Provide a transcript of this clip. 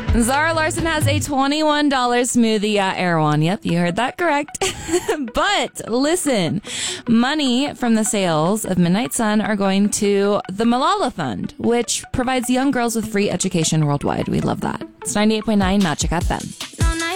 Zara Larson has a $21 smoothie at Erewhon. Yep, you heard that correct. But listen, money from the sales of Midnight Sun are going to the Malala Fund, which provides young girls with free education worldwide. We love that. It's 98.9 Magic FM.